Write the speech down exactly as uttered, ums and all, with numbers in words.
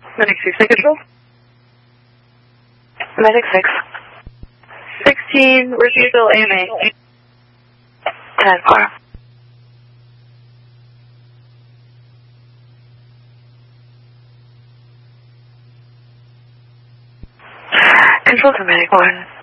Medic six, take control. Medic six. sixteen, Regina A M A. ten four. Control to Medic one.